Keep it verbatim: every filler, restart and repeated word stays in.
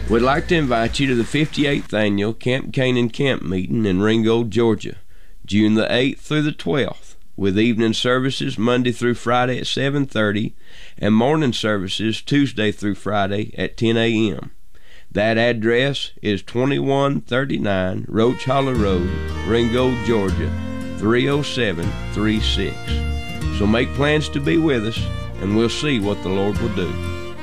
We'd like to invite you to the fifty-eighth Annual Camp Canaan Camp Meeting in Ringgold, Georgia, June the eighth through the twelfth, with evening services Monday through Friday at seven thirty and morning services Tuesday through Friday at ten a m That address is twenty-one thirty-nine Roach Hollow Road, Ringgold, Georgia, three oh seven three six. So make plans to be with us, and we'll see what the Lord will do.